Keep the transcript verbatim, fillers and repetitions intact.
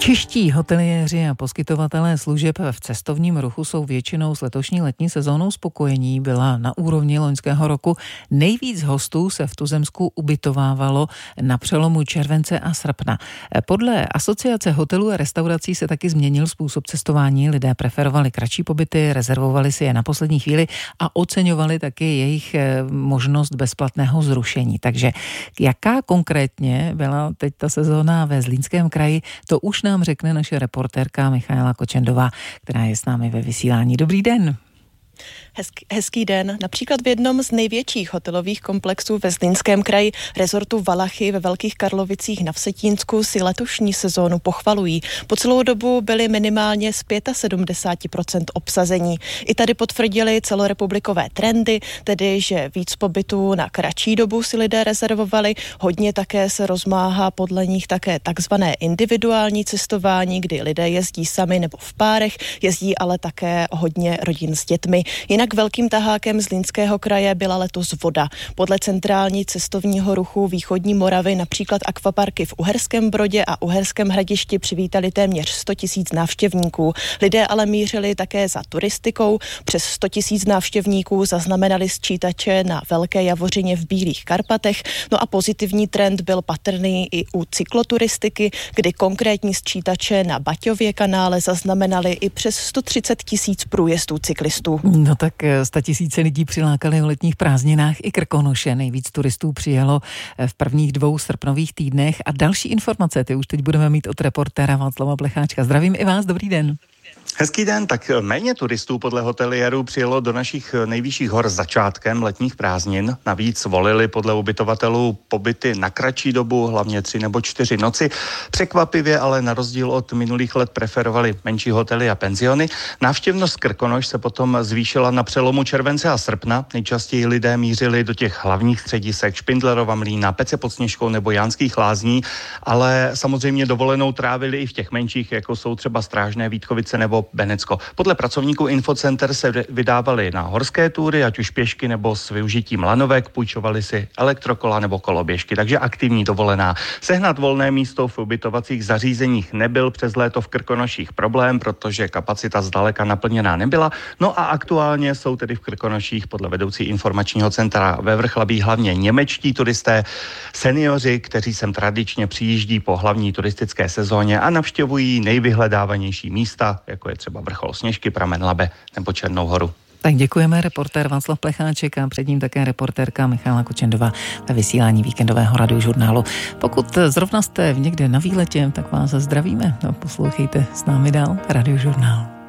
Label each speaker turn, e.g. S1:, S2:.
S1: Čeští hoteliéři a poskytovatelé služeb v cestovním ruchu jsou většinou s letošní letní sezónou spokojení. Byla na úrovni loňského roku. Nejvíc hostů se v tuzemsku ubytovávalo na přelomu července a srpna. Podle Asociace hotelů a restaurací se taky změnil způsob cestování. Lidé preferovali kratší pobyty, rezervovali si je na poslední chvíli a oceňovali taky jejich možnost bezplatného zrušení. Takže jaká konkrétně byla teď ta sezóna ve Zlínském kraji, to už nám řekne naše reportérka Michaela Kočendová, která je s námi ve vysílání. Dobrý den.
S2: Hezký, hezký den. Například v jednom z největších hotelových komplexů ve Zlínském kraji, rezortu Valachy ve Velkých Karlovicích na Vsetínsku, si letošní sezónu pochvalují. Po celou dobu byli minimálně z sedmdesát pět procent obsazení. I tady potvrdili celorepublikové trendy, tedy že víc pobytů na kratší dobu si lidé rezervovali. Hodně také se rozmáhá podle nich také takzvané individuální cestování, kdy lidé jezdí sami nebo v párech, jezdí ale také hodně rodin s dětmi. Jinak velkým tahákem Zlínského kraje byla letos voda. Podle centrální cestovního ruchu východní Moravy například akvaparky v Uherském Brodě a Uherském Hradišti přivítali téměř sto tisíc návštěvníků. Lidé ale mířili také za turistikou. Přes sto tisíc návštěvníků zaznamenali sčítače na Velké Javořině v Bílých Karpatech. No a pozitivní trend byl patrný i u cykloturistiky, kdy konkrétní sčítače na Baťově kanále zaznamenali i přes sto třicet tisíc průjezdů cyklistů.
S1: No tak statisíce lidí přilákali o letních prázdninách i Krkonoše. Nejvíc turistů přijelo v prvních dvou srpnových týdnech a další informace ty už teď budeme mít od reportéra Václava Plecháčka. Zdravím i vás, dobrý den.
S3: Hezký den, tak méně turistů podle hoteliérů přijelo do našich nejvyšších hor začátkem letních prázdnin. Navíc volili podle ubytovatelů pobyty na kratší dobu, hlavně tři nebo čtyři noci. Překvapivě, ale na rozdíl od minulých let preferovali menší hotely a penziony. Návštěvnost Krkonoš se potom zvýšila na přelomu července a srpna. Nejčastěji lidé mířili do těch hlavních středisek Špindlerova Mlýna, Pece pod Sněžkou nebo Jánských Lázní, ale samozřejmě dovolenou trávili i v těch menších, jako jsou třeba Strážné, Vítkovice nebo Benecko. Podle pracovníků Infocenter se vydávali na horské túry, ať už pěšky nebo s využitím lanovek, půjčovali si elektrokola nebo koloběžky, takže aktivní dovolená. Sehnat volné místo v ubytovacích zařízeních nebyl přes léto v Krkonoších problém, protože kapacita zdaleka naplněná nebyla. No a aktuálně jsou tedy v Krkonoších podle vedoucí informačního centra ve Vrchlabí hlavně němečtí turisté, seniori, kteří sem tradičně přijíždí po hlavní turistické sezóně a navštěvují nejvyhledávanější místa, jako je třeba vrchol Sněžky, pramen Labe nebo Černou horu.
S1: Tak děkujeme, reportér Václav Plecháček a před ním také reportérka Michaela Kočendová ve vysílání víkendového radiožurnálu. Pokud zrovna jste někde na výletě, tak vás zdravíme a poslouchejte s námi dál radiožurnál.